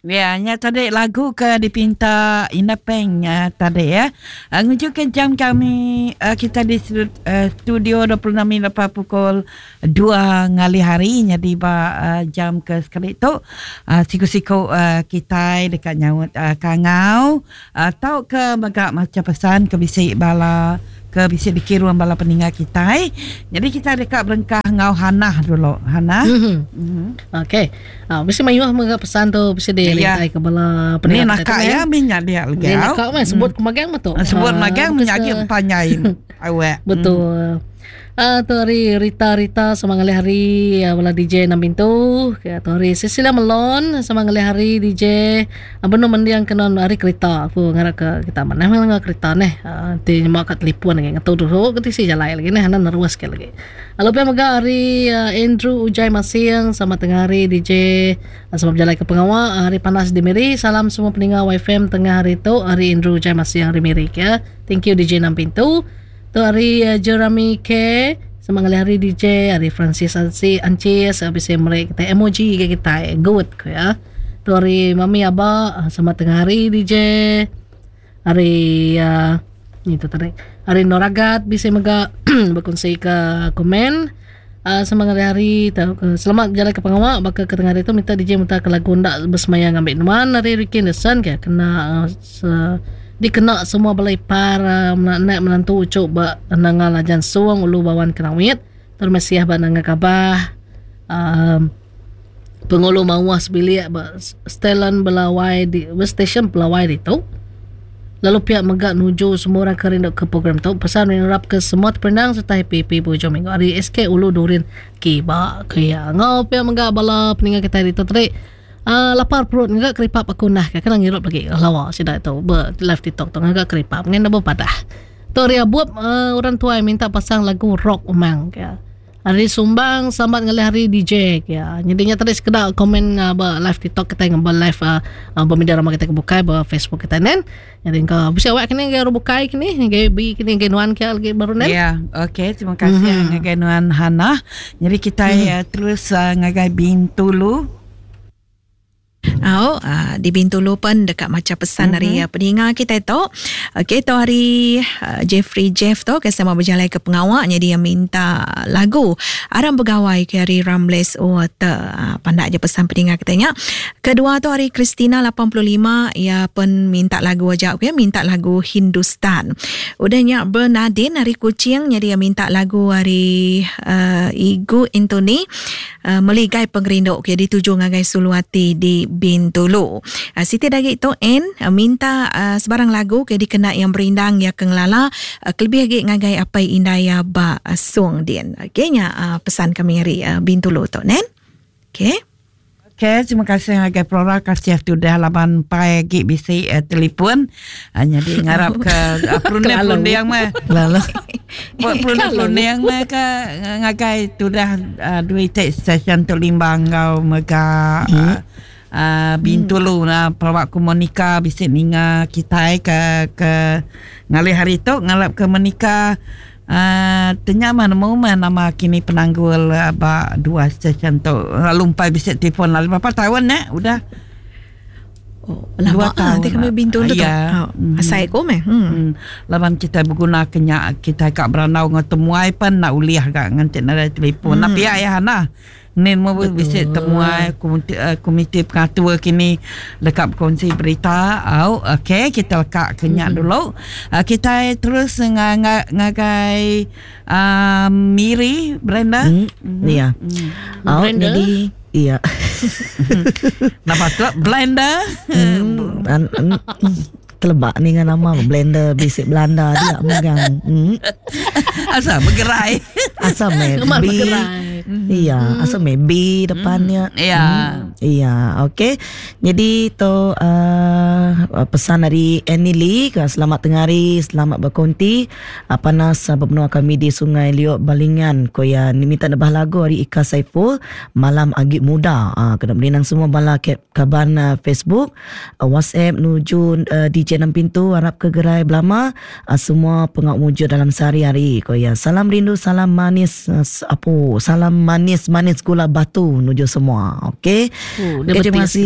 Ya, nya tadi lagu ke dipinta Inapeng tadi ya. Menuju ke jam kami kita di studio 26 minit lepas pukul 2 ngali hari. Jadi jam ke sekali tu siku-siku kita dekat nyawut kangau atau ke magak macam pesan ke bisik bala ke bisa dikirim bala peninggal kita. Jadi kita dekat berengkah ngau Hana dulu. Hana. Okey. Bisa mayuh menga pesan tu bisa dilintai ke bala peninggal. Ni nakak ya minyak dia lagi. Ni nakak sebut ke magang tu. Sebut magang menyakit panyain. Awak. Betul. Tu hari Rita sama ngali hari bala DJ nam pintu. Tu hari Cecilia Melon sama ngali hari DJ. Beno mendiang kenon hari kereta. Aku ngarak ke kita mana memang kereta neh. Ti nyemak kat telefon lagi ngatu dulu ke si jalai lagi neh hanan nerus ke lagi. Lalu maga hari Andrew Ujai Masing sama tengah hari DJ sama berjalan ke pengawa hari Panas di Miri. Salam semua peninggal YFM tengah hari tu hari Andrew Ujai Masing hari Miri ya. Thank you DJ nam pintu. Tu hari Jeremy K sama ngali hari DJ hari Francis Ancis habis mereka kita emoji ke kita good ke ya. Tu hari Mami Aba sama tengah hari DJ hari itu tadi hari Noragat bisa mega berkongsi ke komen sama ngali hari selamat jalan ke pengawa baka ke tengah hari tu minta DJ minta ke lagu ndak bersemayang ambil nuan hari Ricky Nelson ke kena dikena semua balai para naik menantu ucuk ba nangal ajan suang ulu bawan kenawit termesiah ba nanga kabah pengulu mawas bilik ba stelan belawai di station belawai itu lalu pihak megak nuju semua orang kerindok ke program tu pesan menurap ke semua penang serta happy bujung minggu hari SK ulu durin kiba kaya ngau pihak megak bala peninggal kita itu tadi lapar perut ngak keripap aku nah kan ngirup lagi lawa sida itu live TikTok tu ngak keripap ngen dah padah tu ria buat orang tua minta pasang lagu rock umang ya hari sumbang sambat ngali hari DJ ya jadinya tadi sekedar komen live TikTok kita ngabal live pemindah ramah kita kebuka Facebook kita nen jadi engkau bisa awak kini ngau buka kini ngai kini genuan ke lagi baru nen ya okey terima kasih genuan Hana jadi kita terus ngagai Bintulu. Di Bintulu pun dekat macam pesan dari pendengar kita tu. Okey, tu hari Jeff tu sama berjalan ke pengawak jadi dia minta lagu Aram Pegawai ke hari Rambles Water. Pandak je pesan pendengar katanya. Kedua tu hari Christina 85 ia pun minta lagu aja minta lagu Hindustan. Udahnya Bernadine hari Kuching jadi dia minta lagu hari Igu Intoni meligai pengerindok dituju ngagai Suluati di Bintulu. Siti Dagik tu minta sebarang lagu ke dikena yang berindang ya kenglala kelebih lagi ngagai apa indaya ba song din. Okeynya pesan kami hari Bintulu tu nen. Okey. Okay, terima kasih ngagai Flora kasih tu dah laban pagi bisi telefon hanya di ngarap ke prune yang mah lalu prune yang mah ke ngagai tu dah duit session tu limbang kau mega Bintulu na pelawak ku Monica bisi ninga kita ke ngali hari tu ngalap ke Monica tenyaman mau nama kini penanggul dua stesen tu lumpai bisa telefon lalu berapa tahun udah lama nanti kami Bintulu tu asai ko laban kita berguna kenyak kita kak beranau ngetemuai pun nak uliah kak ngantik ada telefon tapi ya Hana nen mau bisa temuai komite pengatur kini dekat kongsi berita okey kita lekat kenyak dulu kita terus ngagai Miri Brenda ya jadi iya nama tu Blender telebak ni dengan nama blender basic Belanda dia megang asal bergerai asal bergerai iya asal B depannya iya okey jadi tu pesan dari Annie Lee selamat tengah hari selamat berkonti panas berbenua kami di Sungai Liok Balingan koya ni minta nebah lagu hari Ika Saiful malam agit muda kena berinang semua bala kaban Facebook WhatsApp nuju DJ 6 pintu harap ke gerai belama semua pengawak wujud dalam sehari-hari koya salam rindu salam manis salam manis gula batu nuju semua okey terima kasih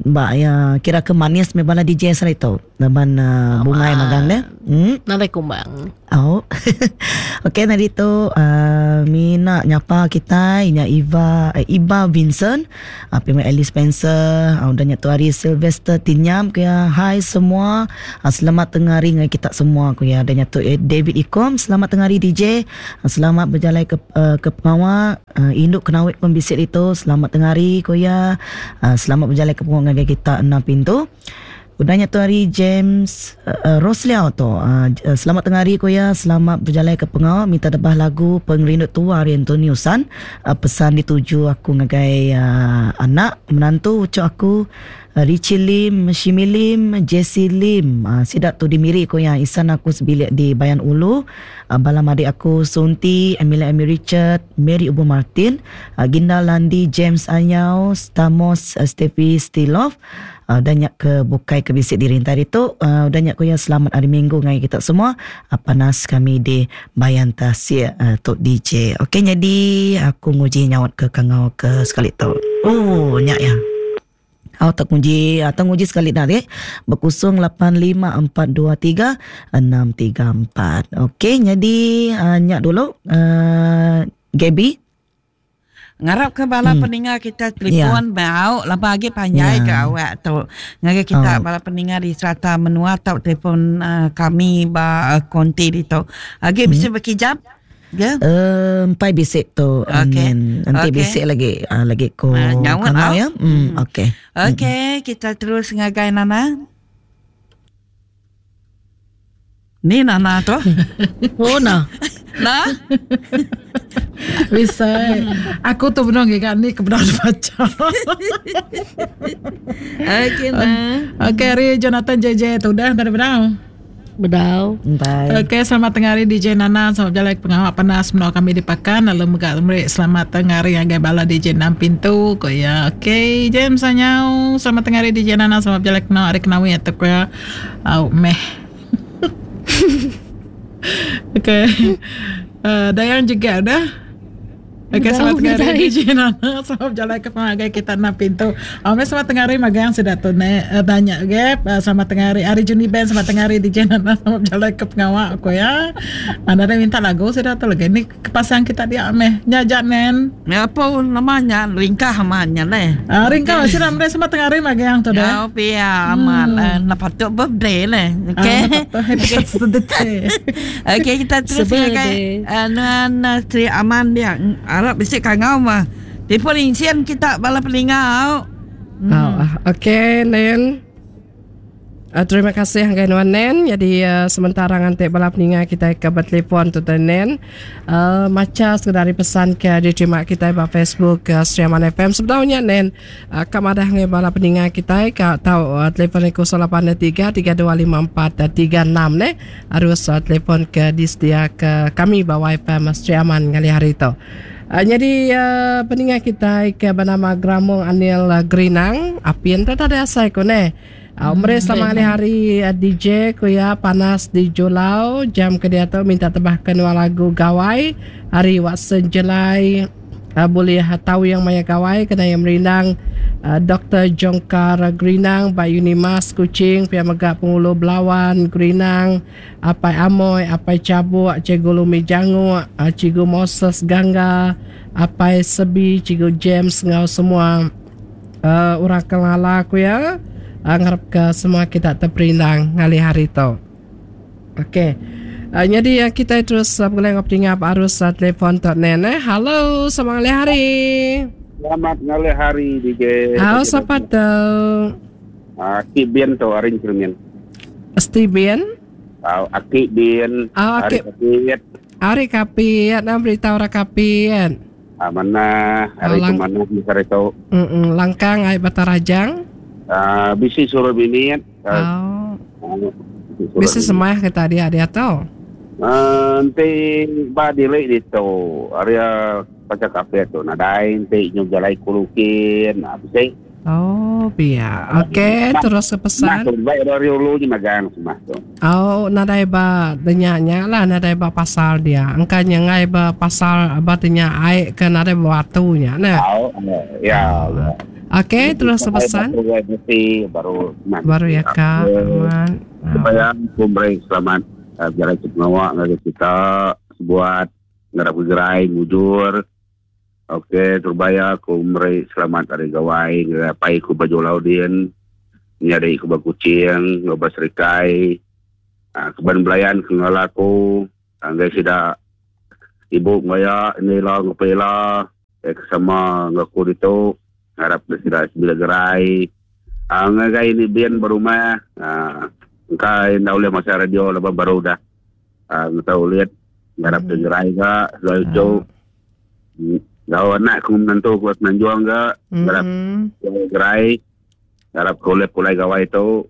Mbak ya kira ke manis me bala DJ sala itu. Naban bunga yang magang deh. Nanti kumbang. Oh. Okey nadi tu Mina nyapa kita Inya Iba Vincent Pemain Ellie Spencer dan nyatu hari Sylvester Tinyam kaya hai semua selamat tengah hari ngai kita semua kaya dan nyatu David Ikom selamat tengah hari DJ selamat berjalan ke pengawal induk kenawik pembisik itu selamat tengah hari kaya selamat berjalan ke pengawal ngai kita 6 pintu. Udahnya tu hari James Rosliao tu selamat tengah hari koya selamat berjalan ke pengau minta debah lagu pengrindu tua hari Antonio San pesan dituju aku ngagai anak menantu ucap aku Richie Lim, Shimi Lim, Jessie Lim sidak tu dimiri koya isan aku sebilik di Bayan Ulu balam adik aku Sunti, Emilia Amy Richard, Mary Ubu Martin, Ginda Landi, James Anyau, Stamos, Steffi Stilov dan nyak ke bukai ke bisik diri tadi tu dan nyak kuya selamat hari Minggu ngai kita semua panas kami di Bayan Tasir Tok DJ. Okey jadi aku nguji nyawat ke kangau ke sekali tu. Oh nyak ya. Tak nguji atau nguji sekali dah dek. Berkusung 85423634. Okey jadi nyak dulu Gaby ngarap ke bala peningat kita telefon bau lah bagi panjai ke awak tu ngagai kita bala peningat di serata menua tau telefon kami ba konti di tu agi bisa berkijap ya empai bisik tu nanti bisik lagi ko kanau ya okey kita terus ngagai Nana ni Nana tu Nah bisa aku tuh benar gak ni kebenaran baca. Okey hari Jonathan JJ tu dah benar Bedau. Okey selamat tengah hari DJ Nana selamat jalan pengawal panas menolak kami dipakan lalu megak selamat tengah hari agak bala DJ 6 pintu kok ya. Okey James Anyau selamat tengah hari DJ Nana selamat jalan kenal hari kenawi atau kok ya meh. Okey Dayan juga dah. Okey selamat tengah hari DJ Nana selamat jalan ke pemagai kita 6 pintu. Selamat tengah hari magang sudah tu tanya gap selamat tengah hari Ari Juni Band selamat tengah hari DJ Nana selamat jalan ke pengawal aku ya. Anda dah minta lagu sudah tu lagi ni kepasang kita dia nyajak nen. Apa namanya ringkah namanya leh. Ringkah masih ramai selamat tengah hari magang tu dah. Pia amal napatut birthday leh. Okey. Okey kita terus ngagai dengan Sri Aman dia harap bisik kangau mah. Telefon insian kita bala pelingau. Okey Nen. Terima kasih hanggai nuan Nen. Jadi sementara ngantik bala peningat kita ke bertelefon tu Nen. Macam sekadari pesan ke diterima kita di Facebook Sriaman FM. Sebenarnya Nen kam ada hanggai bala peningat kita ke tahu telefon aku 0833254336 ne. Harus telefon ke disdia ke kami bawa FM Sriaman ngali hari itu. Jadi peningat kita ke bernama Gramong Anil Grinang apian tak ada asai ko ne. Mereka selama hari DJ ko ya panas di Julau jam ke dia tu minta tebahkan lagu gawai hari waksen Julai boleh tahu yang maya gawai kena yang merindang Dr. Jongkar Grinang Bayu Nimas Kucing pihak megak pengulu Belawan Grinang Apai Amoy Apai Cabuk Cikgu Lumi Jangu Cikgu Moses Gangga Apai Sebi Cikgu James ngau semua orang kelala aku ya ngarap ke semua kita terperindang ngali hari tu. Okey. Jadi kita terus boleh ngoptingap arus telefon tok nene. Halo, selamat hari. Selamat hari DJ. Halo, siapa tu? Akibian tu Arin Cermin. Steven? Akibian. Ari Kapiat, nak beritahu orang Kapiat. Mana hari kemana bisa itu? Langkang ay Batarajang. Bisi suruh binian. Bisi semua kita dia tahu. Nanti badilai itu area pacar kafe tu nadai nanti nyung jalai kulukin abis. Oh biar. Okey terus pesan. Nah baik dari ulu je magang semua tu. Oh nadai ba denyanya lah nadai ba pasal dia. Angkanya ngai ba pasal ba denya ai ke nadai ba watunya nah. Oh ya. Okey, terus pesan. Baru ya Kak. Aman. Supaya kumrei selamat jalan pengawak ngaji kita sebuat ngarap gerai mujur. Okey, terbaya kumrei selamat hari gawai ngapai ku baju laudin. Nyari ku bakucing, loba serikai. Keban belayan ke ngalaku. Anggai sida ibu ngaya inilah ngapela sama ngaku dito. Harap sida bila gerai. Ngagai ini bian berumah. Engkai na oleh masa radio laba baru dah. Tahu lihat harap gerai ka lalu Gau anak ku menentu kuat menjuang ga harap gerai. Harap oleh pulai gawai tu.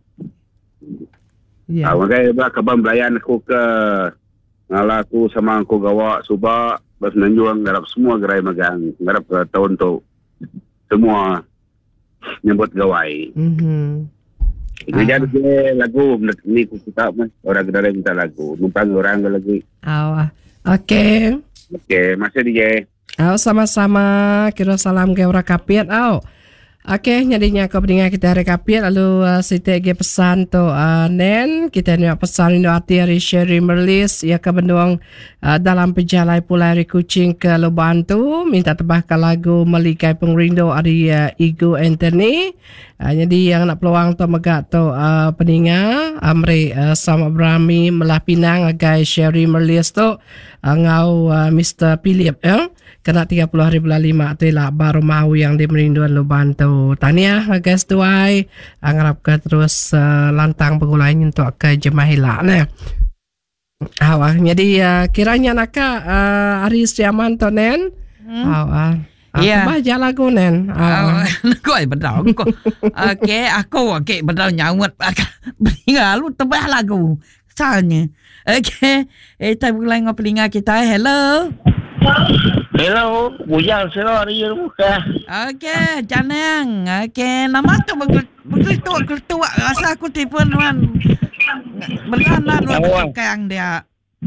Ngagai ba kaban belayan aku ke ngalaku sama aku gawa subak bas menjuang harap semua gerai magang. Harap tahun tu semua nyebut gawai. Ngajar ke lagu ni ku kita orang gedara minta lagu. Numpang orang lagi. Okey. Okey, masih DJ. Sama-sama. Kira salam ke orang kapiat Okey, nyadinya kau pendengar kita hari kapiat lalu siti ge pesan tu Nen kita ni pesan Indo Ati hari Sherry Merlis ia ke benduang dalam pejalai pulai hari kucing ke Loban tu minta tebahkan lagu Melikai Pengrindu hari Igu Anthony. Jadi yang nak peluang tu megak tu pendengar Amri sama Brahmi Melah Pinang agai Sherry Merlis tu ngau Mr. Philip kena 30,000 tu lah baru mahu yang di Merinduan Loban tu. Tahniah guys tuai ngarap ke terus lantang pengulai untuk ke jemaah hilak ni. Jadi kiranya nak hari Siaman tu Nen. Baca lagu Nen. Kau bedau kau. Okey, aku bedau nyawat. Beringat lu tebah lagu. Soalnya. Okey, kita mulai ngopelinga kita. Hello. Hello, bujang selo hari muka. Okey, Janang. Okey, nama tu begitu rasa aku tipu tuan. Berlanan waktu kang dia.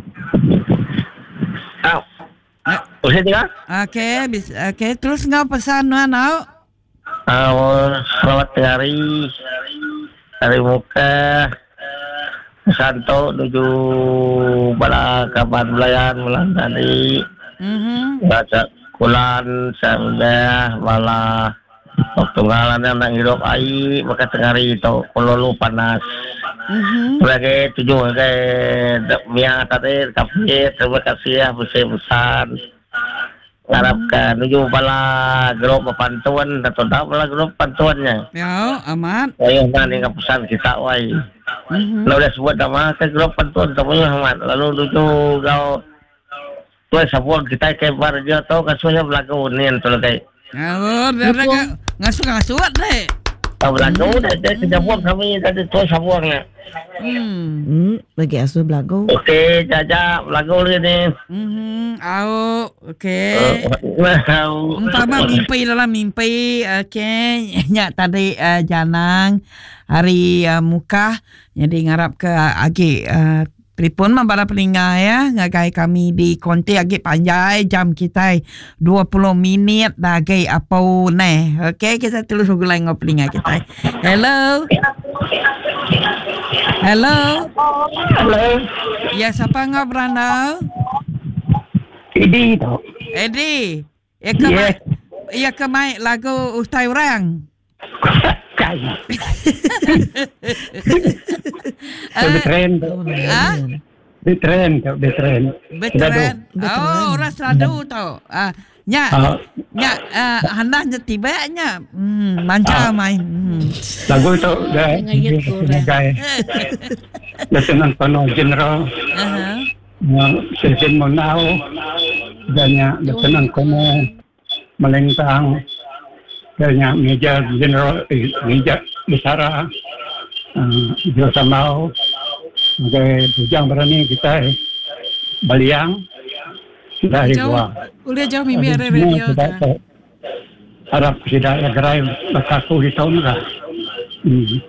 Boleh tidak? Okey, terus ngau pesan tuan au. Selamat hari muka. Santo menuju bala kabar belayan melandani. Baca kulan sampai bala waktu ngalannya nak hidup air maka tengah hari itu pelulu panas. Sebagai tujuh ke miang tadi kafe terima kasih ya besar harapkan menuju bala grup pantuan atau tak bala grup pantuannya. Ya, amat. Saya nanti pesan kita wai. Lalu dah sebut nama ke grup pantuan tamunya amat. Lalu menuju kau tuh sabun kita ke bar dia tahu kasunya berlaku ni entah lagi. Ngasuh deh. Berlaku dah sabun kami tadi tuh sabunnya. Bagi asuh berlaku. Okey, jaja berlaku ni. Okey. Umpama mimpi dalam mimpi. Okey, nyak tadi Janang hari muka jadi ngarap ke agi telefon membara pelinga ya ngagai kami di konti agi panjai jam kita 20 minit lagi apa ne. Okey, kita terus gulai ngopelinga kita. Hello. Hello. Ya, siapa ngobrol? Edi tu. Edi. Ya kemai lagu ustai orang. Betren. Oh, orang seradu tau. Nya hendak tibanya. Manca main. Lagu tu dah. Dah senang penuh general. Sesen Monau banyak dah senang penuh melintang banyak meja general meja besar Josa mau sebagai bujang berani kita baliang dari gua. Boleh jauh mimi ada radio. Harap tidak gerai bakaku di tahun lah.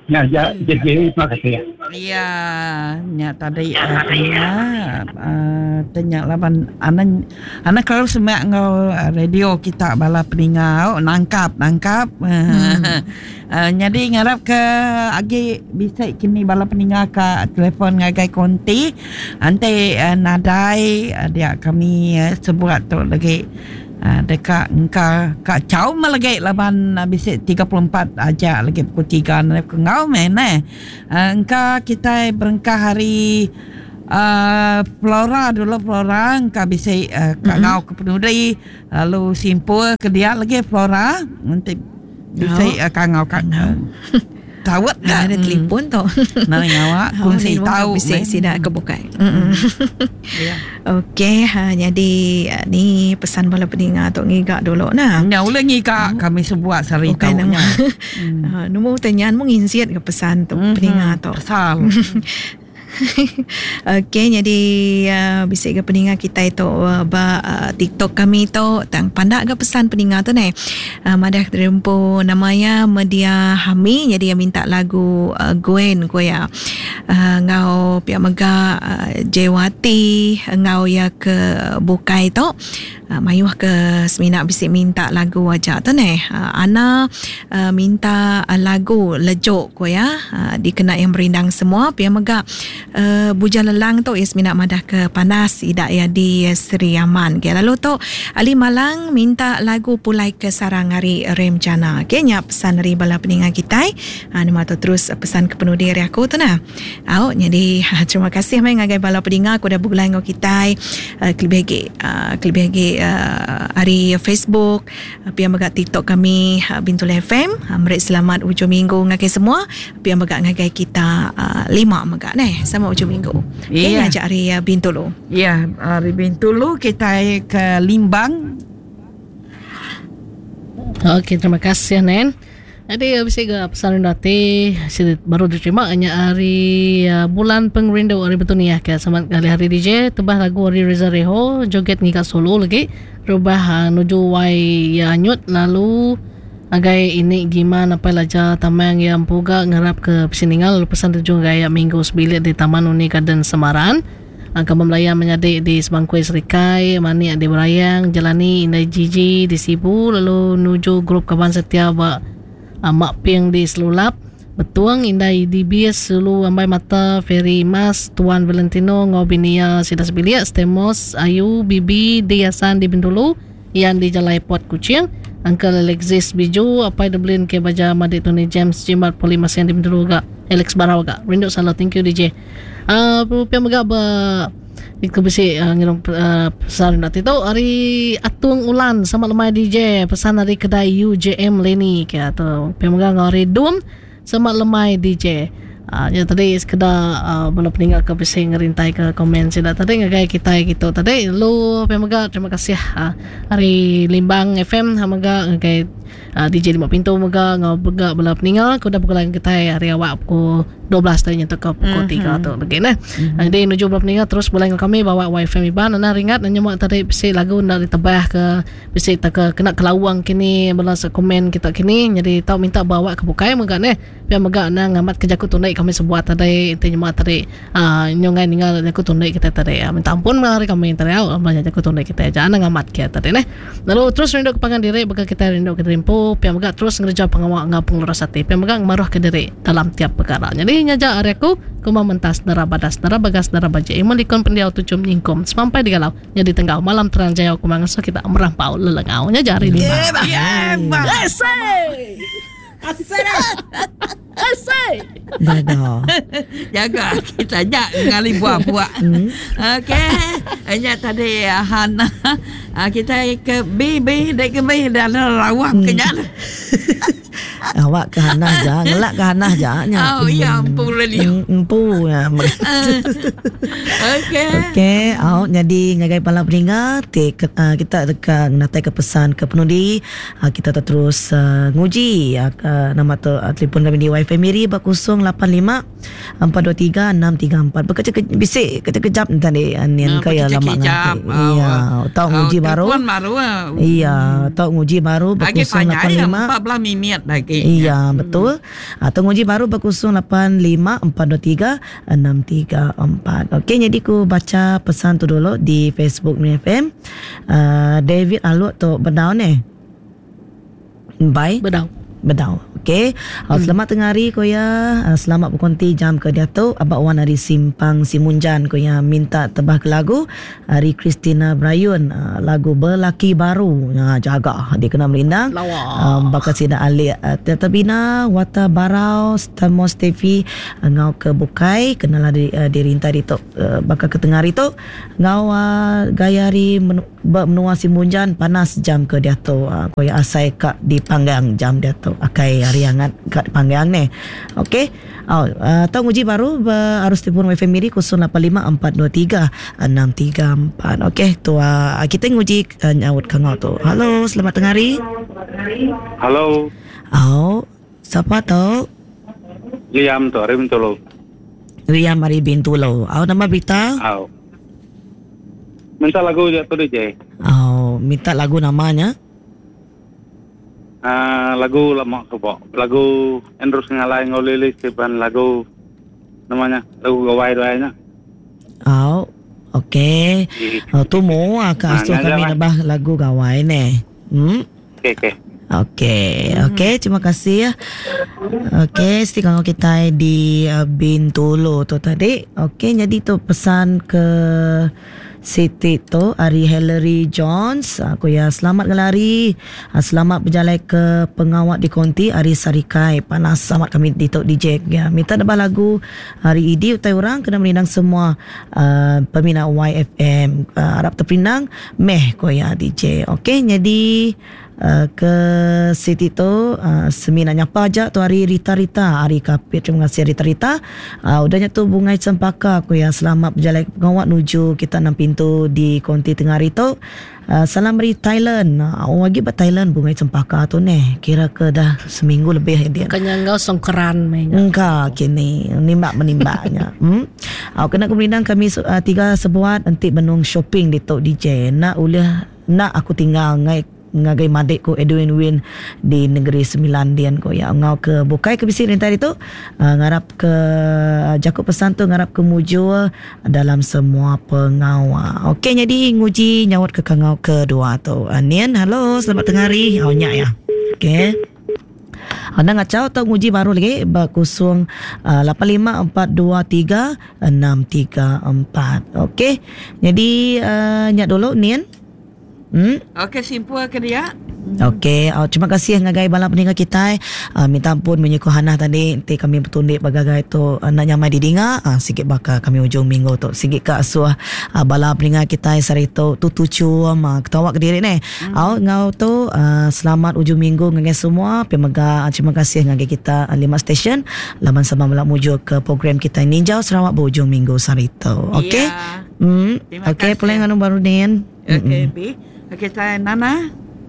Jadi makasih ya. Iya, nya tadi punya tanya laban anak kalau semak ngau radio kita bala peningau nangkap jadi ngarap ke agi bisa kini bala peningau ke telefon ngagai konti ante nadai dia kami sebuat tu lagi dekat Kak Chow malagay laban bisik 34 aja lagi pukul 3 na ngau men engka kita berengkah hari Flora engka bisik ngau ke penudai lalu simpul ke dia lagi Flora nanti bisik ngau tawat dah ada telefon tu. Nang awak kongsi tahu bisik sida kebukai. Okey, jadi ni pesan bala pendengar tu ngigak dulu nah. Ya ulah ngigak kami sebuat sari tahu nya. Nombor tanyaan mu nginsiat ke pesan tu pendengar tu. Pasal. Okey, jadi bisik ke pendengar kita itu TikTok kami tu tang pandak ke pesan pendengar tu ni. Madah terempu namanya Media Hami, jadi minta lagu Gwen koya. Ngau pihak mega Jewati ngau ya ke bukai tu. Mayuh ke semina bisik minta lagu aja tu ni. Ana minta lagu Lejok koya dikena yang berindang semua pihak mega Buja Lelang tu Yasmina madah ke panas idak ya di Seri Aman. Okay, lalu tu Ali Malang minta lagu Pulai ke Sarangari Remjana. Okay, nya pesan dari bala pendengar kita. Nama tu terus pesan ke penuh diri aku tu nah. Jadi terima kasih mai ngagai bala pendengar aku dah bergulai ngau kita. Klibagi hari Facebook pian megak TikTok kami Bintul FM. Mereka selamat ujung minggu ngagai semua. Pian megak ngagai kita 5 megak neh sama ujung minggu. Okay, ngajak hari Bintulu. Ya, hari Bintulu kita ke Limbang. Okey, terima kasih Nen. Jadi bisik ke pesan nanti baru diterima hanya hari bulan pengrindu hari betul ni ya ke sama kali hari DJ tebah lagu hari Reza Reho joget ngika solo lagi rubah nuju wai ya nyut lalu agai ini gimana apa laja tamang yang puga ngarap ke pesininggal pesan tujuh gaya minggu sebilik di Taman Uni Garden Semaran. Angka memelayan menyadi di Sebangkui Serikai, Mani di Berayang, jalani Indai Jiji di Sibu, lalu nuju grup kawan setia Mak Ping di Selulap, Betuang Indai di Bias, Sulu Ambai Mata, Ferry Mas, Tuan Valentino, Ngobinia Sidas Bilik, Stemos, Ayu, Bibi, Diasan di Bintulu, Ian di Jalai Port Kucing, Uncle Alexis Biju, Apai Dublin ke Baja Madik Tony James, Jimat Polimasian di Bintulu ga, Alex Barau ga, rindu salah, thank you DJ. Pia megak itu besi ngirong pesan nanti tu hari Atung Ulan sama lemai DJ pesan dari kedai UJM Leni ke atau pia megak hari Dum sama lemai DJ. Ya tadi sekedar belum peninggal ke besi ngerintai ke komen sida tadi ngagai kita gitu tadi lu pia megak terima kasih hari Limbang FM megak ngagai DJ 5 pintu megak ngau begak bela peninggal ku dah pukul kita hari awak pukul 12 tadi nyentuh ke pukul 3 tu lagi nah. Jadi menuju belah peninggal terus boleh kami bawa wifi miban nah ringat nanya mak tadi besi lagu nak ditebah ke besi tak ke kena kelawang kini bela komen kita kini jadi tahu minta bawa ke bukai megak nah pia megak nah ngamat kerja ku tunai kami sebuat tadi tanya mak tadi nyongai ninggal aku tunai kita tadi minta ampun mari kami tadi banyak aku tunai kita jangan ngamat kita tadi nah. Lalu terus rindu kepangan diri bagi kita rindu ke rimpo pia megak terus ngerja pengawak ngapung lurasati pia megak maruh ke diri dalam tiap perkara. Jadi nyaja areku kuma mentas dara badas dara bagas dara baja imulikon pendiau tucum nyingkom sampai di galau jadi tengah malam terang jaya aku mangso kita merampau lelengau nyaja hari lima. Asai. Jaga kita jak ngali buah-buah. Okey. Hanya tadi Hana kita ke B dek ke B dan rawang kenyal. Awak ke Hanah je, ngelak ke Hanah je. Oh, ya empu lagi. Empu ya. Okey. Jadi ngagai pala peninggal kita dekat natai ke pesan ke penudi. Kita terus nguji nama tu telefon kami di wifi Miri 085 423 634. Bisik kejap tadi anian kaya lama ngati. Iya, tahu nguji baru. Telefon baru. Iya, tahu nguji baru 085 14 minit lagi. Iya, betul. Tunggu uji baru berkusung 85423634. Okey, jadi ku baca pesan tu dulu di Facebook Mini FM. David Alut tu Bedau ni. Bye. Bedau. Okey. Selamat tengah hari koya. Selamat berkonti jam ke dia tu. Abang Wan dari Simpang Simunjan koya minta tebah ke lagu Hari Christina Brayun, lagu Berlaki Baru. Jaga dia kena merindang. Bakal sida alik terbina Wata Barau Stamos TV ngau ke Bukai kenalah diri tadi tu bakal ke tengah hari tu ngau gaya hari menua Simunjan panas jam ke dia tu koya asai kak di panggang jam dia tu akai hari hangat kat panggang ni. Okey. Tahu uji baru harus telefon WiFi Miri 0854236344. Okey, tu kita nguji nyawut kangau tu. Halo, selamat tengah hari. Halo. Siapa tu? Liam tu, Ari Bintulu. Liam Ari Bintulu. Nama berita? Minta lagu je tu DJ. Minta lagu namanya? Lagu lama kebok. Lagu Endrus Ngalai Ngolili Stepan lagu namanya lagu gawai-gawainya. Okey. Tu mau ke asu kami nabah lagu gawai ni. Okey, terima kasih ya. Okey, seti kalau kita di Bintulu tu tadi. Okey, jadi tu pesan ke Siti tu Ari Hillary Jones. Aku ya selamat gelari. Selamat berjalan ke pengawat di konti Ari Sarikai. Panas selamat kami di Tok DJ ya. Minta debah lagu hari ini utai orang kena menindang semua peminat YFM. Harap terpinang meh ko ya DJ. Okey, jadi ke Siti tu seminanya apa aja tu hari Rita hari kapit. Terima kasih Rita. Udahnya tu bungai cempaka aku ya selamat berjalan pengawat nuju kita 6 pintu di konti tengah hari tu. Salam dari Thailand. Lagi buat Thailand bungai cempaka tu ni. Kira ke dah seminggu lebih dia. Bukannya engkau songkeran enggak kini menimbaknya. Kena kemudian kami 3 sebuat nanti benung shopping di Tok DJ. Nak aku tinggal ngagai madik ko Edwin Win di negeri Sembilan ko ya ngau ke Bukai ke bisi tadi tu ngarap ke Jakub pesan tu ngarap ke mujur dalam semua pengawal. Okey, jadi nguji nyawut ke kangau kedua tu. Nian, halo, selamat tengah hari. Nyak ya. Okey. Anda ngacau atau nguji baru lagi berkusung 85423634. Okey. Jadi nyak dulu Nian. Okey, simpul ke dia. Okey, terima kasih ngagai bala pendengar kita. Minta ampun menyukuh Hana tadi. Nanti kami bertundik bagagai tu nak nyamai didengar. Sikit bakal kami ujung minggu tu. Sikit ke asuh bala pendengar kita sari tu tutucu ketawa ke diri ni. Ngau tu selamat ujung minggu ngagai semua. Pemega terima kasih ngagai kita 5 stesen. Laman sama melak mujuk ke program kita Ninja Sarawak berujung minggu sari tu. Okey. Okey, peleng anu baru Nian. Okey, B. Okey, saya Nana.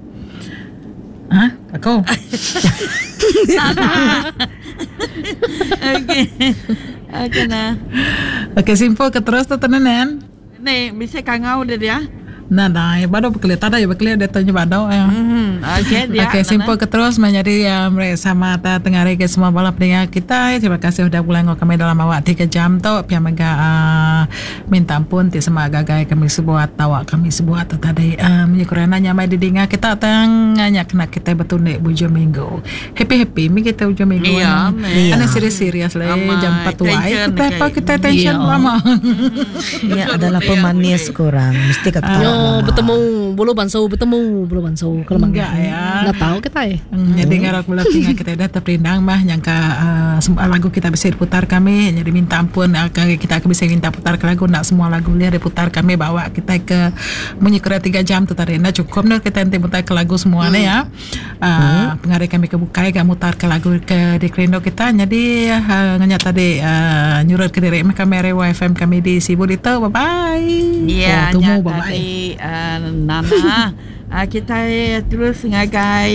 Aku. Nana. Okey, nah. Okey, simpul ke terus tu tenan. Ni, bisa kangau dia. Nah, baru berkelit ada ya berkelit dia tanya baru ya. Okey, dia. Okey, simpul ke terus menjadi sama tengah hari ke semua bala pendengar kita. Terima kasih sudah pulang kami dalam awak 3 jam tu. Pihak mega minta ampun ti semua gagai kami sebuat tawak kami sebuat tu tadi menyekurana nyamai didengar kita tengahnya kena kita bertundik bujur minggu. Happy mi kita bujur minggu. Iya. Ana serius lah jam 4 tuai. Kita tension lama. Ya adalah pemanis kurang. Mesti kata bertemu bulu bansau kalau enggak ya nggak tahu kita ya jadi ngarap bulan tinggal kita dah terpindang mah nyangka semua lagu kita bisa diputar kami jadi minta ampun kita bisa minta putar ke lagu nak semua lagu dia diputar kami bawa kita ke menyekura 3 jam tu tadi nak cukup nak kita nanti putar ke lagu semuanya ya pengarik kami ke Bukai kami mutar ke lagu ke di Krindo kita jadi nganyak tadi nyurat ke diri kamera YFM kami di Sibu itu bye bye ya tadi Nana kita terus ngagai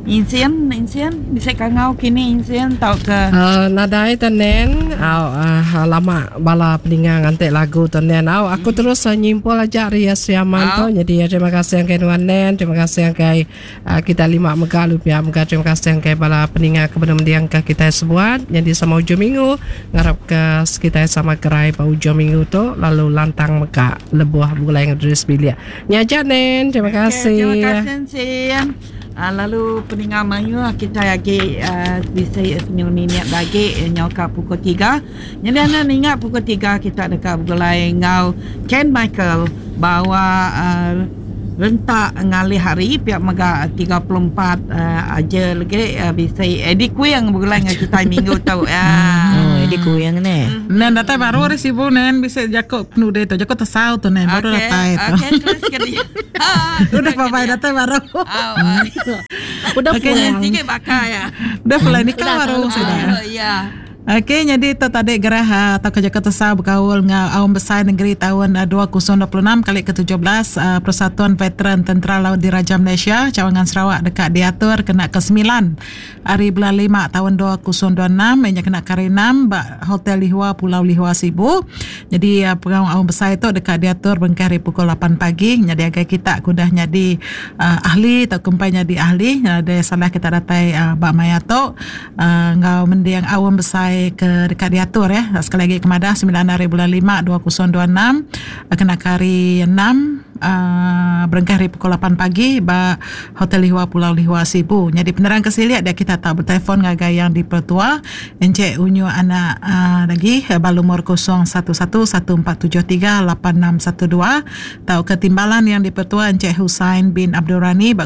insien bisa kangau kini insien tau ke nadai tenen lama bala peningang antek lagu tenen aku terus nyimpul aja Ria Siaman tu. Jadi terima kasih yang kai Nuanen, terima kasih yang kai kita 5 mega lupiah mega, terima kasih yang kai bala peningang kebenar-benar ke kita sebuat. Jadi sama hujung minggu ngarap ke kita sama kerai pa hujung minggu tu lalu lantang mega lebuh mulai ngedris bilia. Nyaja nen, terima kasih. Terima kasih Sian. Lalu peninggal Melayu kita lagi bisa senyum-nyum lagi nyoka pukul 3. Jadi anda ingat pukul 3 kita dekat Bulai ngau Ken Michael bawa rentak ngalih hari pihak mega 34 aja lagi bisa Eddie Kuyang Bulai dengan kita minggu tahu Eddie Kuyang ni. Nen datang baru resibu nen bisa jakok penuh deh tu jakok tersau tu nen baru datang itu. Terus kerja. Udah papai datang baru. Udah pulang. Sikit bakar ya. Udah mulai nikah baru sudah. Ya. Okey, jadi itu tadi geraha atau kerja ketesah bergaul dengan Awam Besar Negeri tahun 2026 kali ke-17 Persatuan Veteran Tentera Laut Diraja Malaysia Cawangan Sarawak dekat diatur kena ke-9 hari bulan 5 tahun 2026 yang kena kari 6 Hotel Lihua Pulau Lihua Sibu. Jadi pegawai Awam Besar itu dekat diatur bengkai hari pukul 8 pagi. Jadi agak kita kudah jadi ahli atau kumpai jadi ahli. Ada salah kita datai Mbak Maya tu ngau mendiang Awam Besar ke dekat diatur ya. Sekali lagi kemadah 9 hari bulan 5 2026 kena kari 6 berengkah hari pukul 8 pagi ba Hotel Lihua Pulau Lihua Sibu. Jadi penerang kesiliat dia kita tak bertelefon ngagai yang di Pertua Encik unyu anak lagi balumur 011147386612 tahu ketimbalan yang di Pertua Encik Husain bin Abdul Rani ba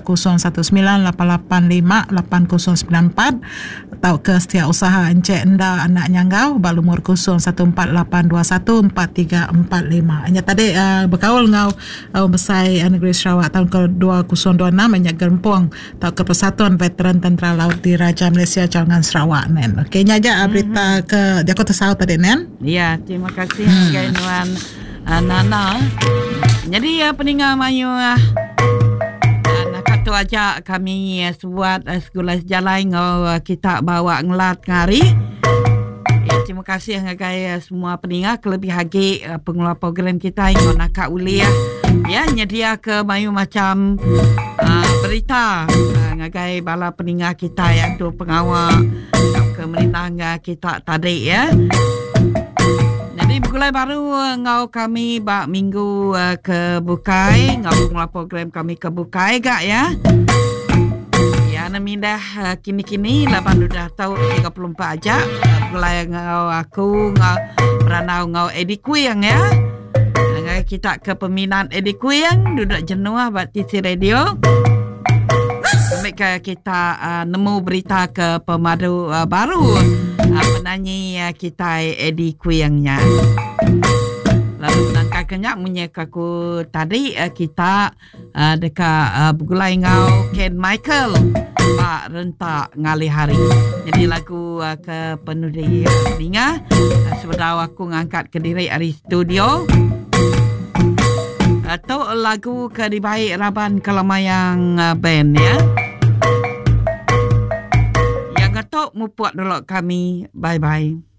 0198858094 tahu ke setiausaha Encik Enda anak Nyanggau balumur 0148214345. Hanya tadi berkaul ngau Besar Negeri Sarawak tahun ke-2026 banyak gerempong atau ke Persatuan Veteran Tentera Laut Diraja Malaysia Cawangan Sarawak nen. Okey nyaja berita ke Jakarta South tadi nen. Ya, terima kasih Nuan Nana. Jadi peninggal Melayu nak kata ajak kami buat sekolah sejalan kita bawa ngelat ngari. Terima kasih ngagai semua peninggal kelebih hagi pengelola program kita yang nak uli ya nyedia ke Melayu macam berita ngagai bala peninggal kita yang tu pengawal ke melinang kita tadi ya. Jadi bukulai baru ngau kami bak minggu ke Bukai ngau pengelola program kami ke Bukai gak ya. Ya namindah kini-kini lapan udah tahu 34 aja mulai ngau aku ngau beranau ngau Eddie Kuyang ya. Kita ke peminat Eddie Kuyang duduk jenuh buat TC Radio. Mereka kita nemu berita ke pemadu baru penyanyi kita Eddie Kuyangnya. Lalu nangka kenyak munyek aku tadi kita dekat bergulai ngau Ken Michael Pak rentak ngali hari. Jadi lagu ke penudi dengar sebenarnya aku ngangkat ke diri dari studio atau lagu ke dibaik Raban Kelamayang band ya. Yang ketok mu puat dulu kami. Bye bye.